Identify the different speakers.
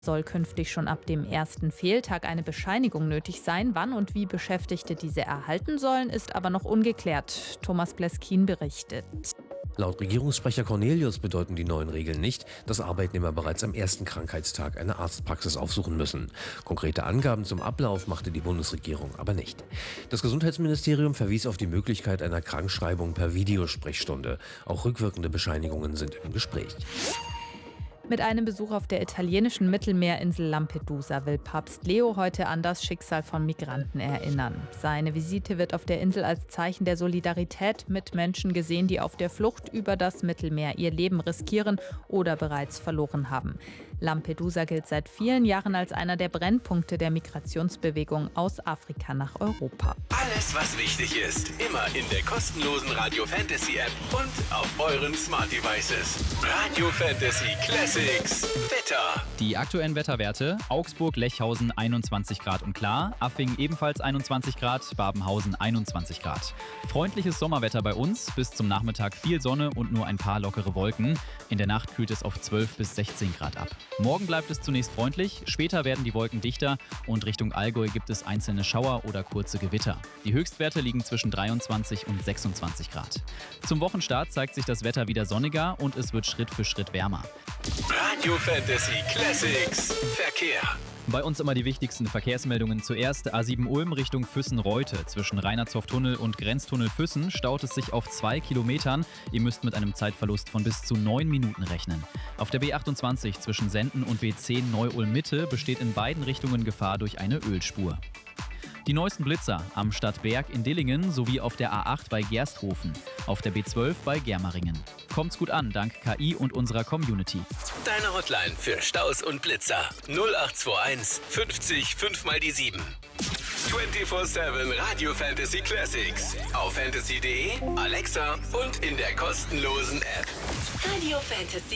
Speaker 1: Soll künftig schon ab dem ersten Fehltag eine Bescheinigung nötig sein. Wann und wie Beschäftigte diese erhalten sollen, ist aber noch ungeklärt. Thomas Pleskin berichtet.
Speaker 2: Laut Regierungssprecher Cornelius bedeuten die neuen Regeln nicht, dass Arbeitnehmer bereits am ersten Krankheitstag eine Arztpraxis aufsuchen müssen. Konkrete Angaben zum Ablauf machte die Bundesregierung aber nicht. Das Gesundheitsministerium verwies auf die Möglichkeit einer Krankschreibung per Videosprechstunde. Auch rückwirkende Bescheinigungen sind im Gespräch.
Speaker 1: Mit einem Besuch auf der italienischen Mittelmeerinsel Lampedusa will Papst Leo heute an das Schicksal von Migranten erinnern. Seine Visite wird auf der Insel als Zeichen der Solidarität mit Menschen gesehen, die auf der Flucht über das Mittelmeer ihr Leben riskieren oder bereits verloren haben. Lampedusa gilt seit vielen Jahren als einer der Brennpunkte der Migrationsbewegung aus Afrika nach Europa.
Speaker 3: Alles, was wichtig ist, immer in der kostenlosen Radio Fantasy App und auf euren Smart Devices. Radio Fantasy Classics. Wetter.
Speaker 4: Die aktuellen Wetterwerte: Augsburg-Lechhausen 21 Grad und klar, Affing ebenfalls 21 Grad, Babenhausen 21 Grad. Freundliches Sommerwetter bei uns, bis zum Nachmittag viel Sonne und nur ein paar lockere Wolken. In der Nacht kühlt es auf 12 bis 16 Grad ab. Morgen bleibt es zunächst freundlich, später werden die Wolken dichter und Richtung Allgäu gibt es einzelne Schauer oder kurze Gewitter. Die Höchstwerte liegen zwischen 23 und 26 Grad. Zum Wochenstart zeigt sich das Wetter wieder sonniger und es wird Schritt für Schritt wärmer.
Speaker 3: Radio Fantasy Classics Verkehr.
Speaker 4: Bei uns immer die wichtigsten Verkehrsmeldungen. Zuerst A7 Ulm Richtung Füssen-Reute. Zwischen Reinerzow-Tunnel und Grenztunnel Füssen staut es sich auf 2 Kilometern. Ihr müsst mit einem Zeitverlust von bis zu 9 Minuten rechnen. Auf der B28 zwischen Senden und B10 Neu-Ulm-Mitte besteht in beiden Richtungen Gefahr durch eine Ölspur. Die neuesten Blitzer am Stadtberg in Dillingen sowie auf der A8 bei Gersthofen, auf der B12 bei Germeringen. Kommt's gut an, dank KI und unserer Community.
Speaker 3: Deine Hotline für Staus und Blitzer 0821 50 5 mal die 7. 24/7 Radio Fantasy Classics. Auf fantasy.de, Alexa und in der kostenlosen App.
Speaker 5: Radio Fantasy.